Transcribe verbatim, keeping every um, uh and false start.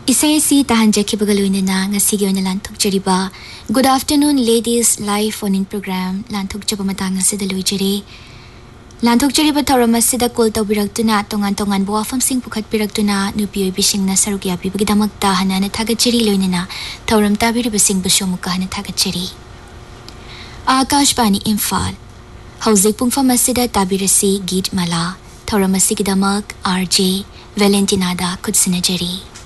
Isay si tahanjaki bagaloy na ngasigi na lantok jariba. Good afternoon, ladies. Live phone-in program lantok jaba matanga sa daloy jari. Lantok jariba tawramas sida kol tawbiraktuna tongan-tongan buwafam sing pukat biraktuna nupiyoy bising na sarugyapi bagidamagta hana na tagat jari loy na tawram tabiri basing basyomuka hana tagat jari. Akashbani Imphal. Hauzik pung famasida tabirasi Git Mala. Tawramas sigidamag R J Valentinada Kudsinajari.